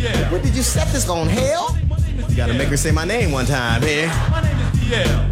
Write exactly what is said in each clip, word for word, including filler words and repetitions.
What did you set this on, hell? You gotta make her say my name one time here. My name is D L.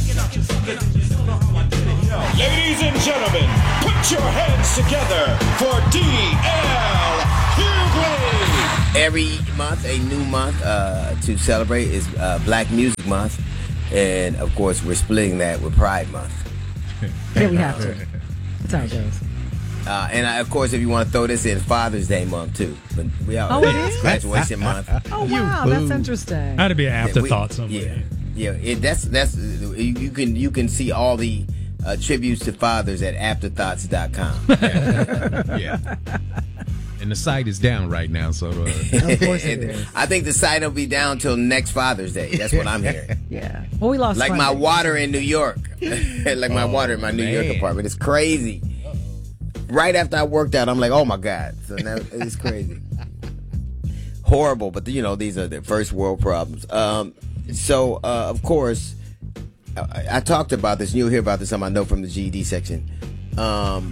Ladies and gentlemen, put your hands together for D L Hughley. Every month, a new month uh, to celebrate is uh, Black Music Month. And, of course, we're splitting that with Pride Month. Yeah, we have to. That's how it goes. Uh, and, I, of course, if you want to throw this in, Father's Day month, too. But we all, oh, it is? Graduation month. Oh, wow, that's interesting. That'd be an afterthought yeah, we, somewhere. Yeah, yeah. It, that's that's you, you can you can see all the uh, tributes to fathers at afterthoughts dot com. Yeah. And the site is down right now, so. Uh, of course it is. I think the site will be down till next Father's Day. That's what I'm hearing. Yeah. Well, we lost. Like Sunday. my water in New York. Like my oh, water in my New man. York apartment. It's crazy. Right after I worked out, I'm like, oh my God. So now it's crazy. Horrible, but you know, these are the first world problems. Um, so, uh, of course, I, I talked about this, and you'll hear about this on my note from the G E D section. Um,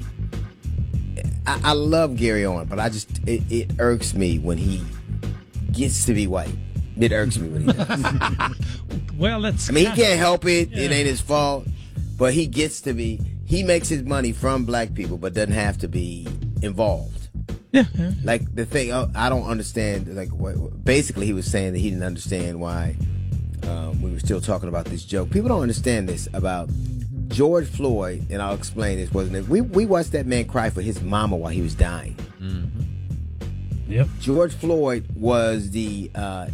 I, I love Gary Owen, but I just, it, it irks me when he gets to be white. It irks me when he does. Well, that's. I mean, he kinda, can't help it. yeah. It ain't his fault. But he gets to be, he makes his money from black people, but doesn't have to be involved. Yeah, yeah. Like the thing, uh, I don't understand. Like, what, basically, he was saying that he didn't understand why um, we were still talking about this joke. People don't understand this about George Floyd, and I'll explain this. Wasn't it? We we watched that man cry for his mama while he was dying. Mm-hmm. Yep. George Floyd was the uh,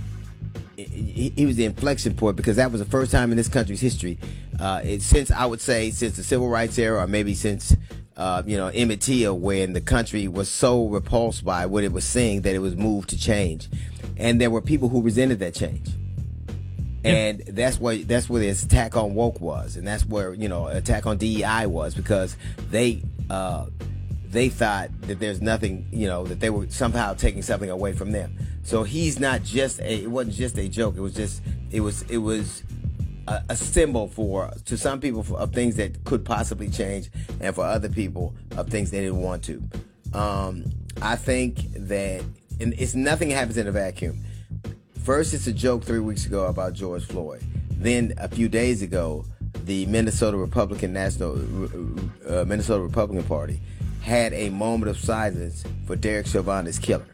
he, he was the inflection point because that was the first time in this country's history, uh, it, since I would say since the civil rights era, or maybe since uh, you know Emmett Till, when the country was so repulsed by what it was seeing that it was moved to change, and there were people who resented that change. And that's what that's where the attack on woke was, and that's where you know attack on D E I was, because they uh, they thought that there's nothing, you know, that they were somehow taking something away from them. So he's not just a it wasn't just a joke. It was just it was it was a, a symbol for to some people for, of things that could possibly change, and for other people of things they didn't want to. Um, I think that and it's nothing happens in a vacuum. First, it's a joke three weeks ago about George Floyd. Then, a few days ago, the Minnesota Republican National uh, Minnesota Republican Party had a moment of silence for Derek Chauvin's killer.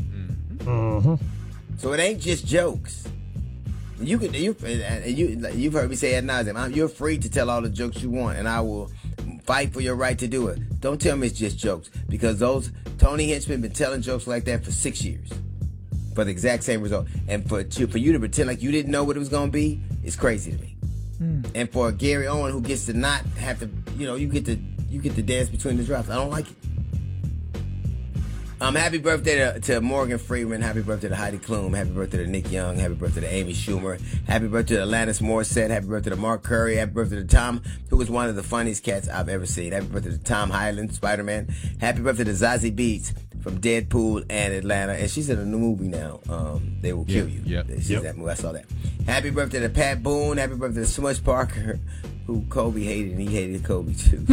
Mm-hmm. So it ain't just jokes. You can you and you you've heard me say ad nauseum. You're free to tell all the jokes you want, and I will fight for your right to do it. Don't tell me it's just jokes, because those Tony Hinchman been telling jokes like that for six years. For the exact same result. And for to, for you to pretend like you didn't know what it was going to be is crazy to me. Mm. And for Gary Owen, who gets to not have to, you know, you get to you get to dance between the drops. I don't like it. Um, happy birthday to, to Morgan Freeman. Happy birthday to Heidi Klum. Happy birthday to Nick Young. Happy birthday to Amy Schumer. Happy birthday to Alanis Morissette. Happy birthday to Mark Curry. Happy birthday to Tom, who was one of the funniest cats I've ever seen. Happy birthday to Tom Highland, Spider-Man. Happy birthday to Zazie Beetz from Deadpool and Atlanta. And she's in a new movie now. Um, They Will Kill Yeah, You. yep, She's yep. that movie. I saw that. Happy birthday to Pat Boone. Happy birthday to Smush Parker, who Kobe hated, and he hated Kobe too.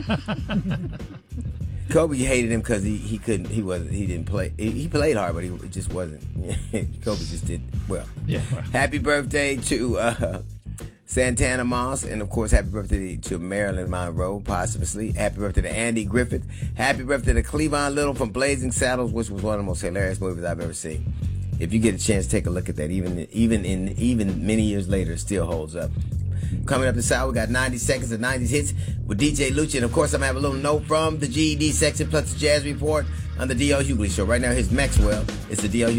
Kobe hated him because he, he couldn't he wasn't he didn't play he, he played hard, but he just wasn't. Kobe just did well. Yeah. Happy birthday to uh, Santana Moss, and of course happy birthday to Marilyn Monroe posthumously. Happy birthday to Andy Griffith. Happy birthday to Cleavon Little from Blazing Saddles, which was one of the most hilarious movies I've ever seen. If you get a chance, take a look at that. Even even in even many years later, it still holds up. Coming up this hour, we got ninety seconds of nineties hits with D J Lucci. And of course, I'm going to have a little note from the G E D section plus the Jazz Report on the D L Hughley Show. Right now, here's Maxwell. It's the D L Hughley